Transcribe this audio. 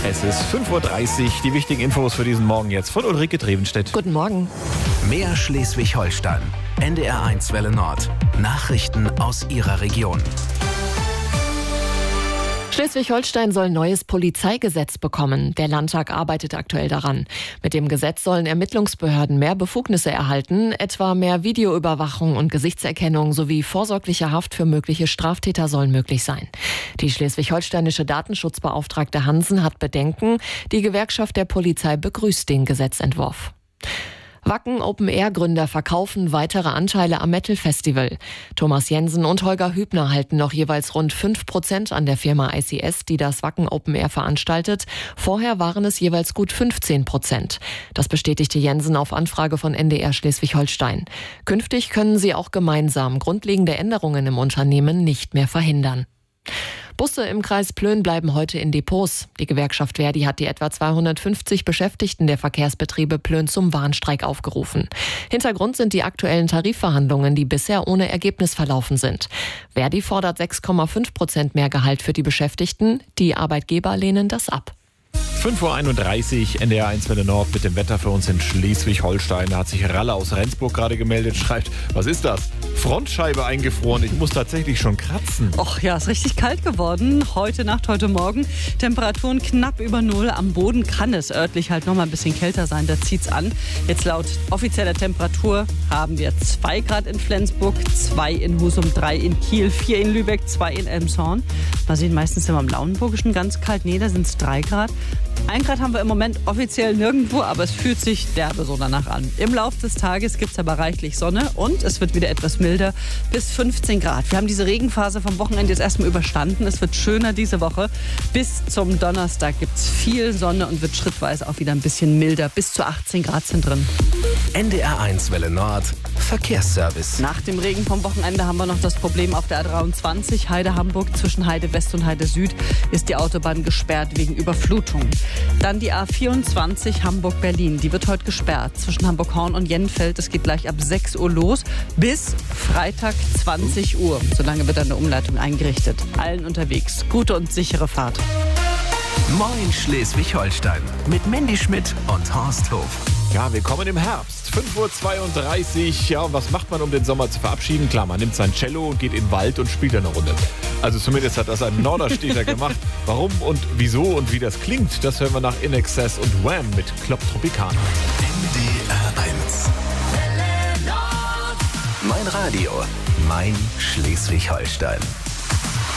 Es ist 5:30 Uhr. Die wichtigen Infos für diesen Morgen jetzt von Ulrike Drevenstedt. Guten Morgen. Mehr Schleswig-Holstein. NDR1 Welle Nord. Nachrichten aus Ihrer Region. Schleswig-Holstein soll ein neues Polizeigesetz bekommen. Der Landtag arbeitet aktuell daran. Mit dem Gesetz sollen Ermittlungsbehörden mehr Befugnisse erhalten, etwa mehr Videoüberwachung und Gesichtserkennung sowie vorsorgliche Haft für mögliche Straftäter sollen möglich sein. Die schleswig-holsteinische Datenschutzbeauftragte Hansen hat Bedenken. Die Gewerkschaft der Polizei begrüßt den Gesetzentwurf. Wacken Open-Air-Gründer verkaufen weitere Anteile am Metal-Festival. Thomas Jensen und Holger Hübner halten noch jeweils rund 5% an der Firma ICS, die das Wacken Open-Air veranstaltet. Vorher waren es jeweils gut 15%. Das bestätigte Jensen auf Anfrage von NDR Schleswig-Holstein. Künftig können sie auch gemeinsam grundlegende Änderungen im Unternehmen nicht mehr verhindern. Busse im Kreis Plön bleiben heute in Depots. Die Gewerkschaft Verdi hat die etwa 250 Beschäftigten der Verkehrsbetriebe Plön zum Warnstreik aufgerufen. Hintergrund sind die aktuellen Tarifverhandlungen, die bisher ohne Ergebnis verlaufen sind. Verdi fordert 6,5% mehr Gehalt für die Beschäftigten. Die Arbeitgeber lehnen das ab. 5:31 Uhr, NDR1 Welle Nord mit dem Wetter für uns in Schleswig-Holstein. Da hat sich Ralle aus Rendsburg gerade gemeldet, schreibt, was ist das? Frontscheibe eingefroren, ich muss tatsächlich schon kratzen. Och ja, ist richtig kalt geworden. Heute Nacht, heute Morgen. Temperaturen knapp über Null. Am Boden kann es örtlich halt noch mal ein bisschen kälter sein, da zieht's an. Jetzt laut offizieller Temperatur haben wir 2 Grad in Flensburg, 2 in Husum, 3 in Kiel, 4 in Lübeck, 2 in Elmshorn. Mal sehen, meistens immer im Lauenburgischen ganz kalt. Nee, da sind es 3 Grad. 1 Grad haben wir im Moment offiziell nirgendwo, aber es fühlt sich derbe so danach an. Im Laufe des Tages gibt es aber reichlich Sonne und es wird wieder etwas milder, bis 15 Grad. Wir haben diese Regenphase vom Wochenende jetzt erstmal überstanden. Es wird schöner diese Woche. Bis zum Donnerstag gibt es viel Sonne und wird schrittweise auch wieder ein bisschen milder. Bis zu 18 Grad sind drin. NDR1 Welle Nord. Verkehrsservice. Nach dem Regen vom Wochenende haben wir noch das Problem auf der A23 Heide-Hamburg. Zwischen Heide West und Heide Süd ist die Autobahn gesperrt wegen Überflutung. Dann die A24 Hamburg-Berlin. Die wird heute gesperrt zwischen Hamburg-Horn und Jennfeld. Es geht gleich ab 6 Uhr los bis Freitag 20 Uhr. Solange wird eine Umleitung eingerichtet. Allen unterwegs. Gute und sichere Fahrt. Moin Schleswig-Holstein mit Mandy Schmidt und Horst Hof. Ja, willkommen im Herbst. 5:32 Uhr. Ja, und was macht man, um den Sommer zu verabschieden? Klar, man nimmt sein Cello und geht in den Wald und spielt eine Runde. Also zumindest hat das ein Norderstädter gemacht. Warum und wieso und wie das klingt, das hören wir nach In Excess und Wham mit Club Tropicana. NDR1. Mein Radio, mein Schleswig-Holstein.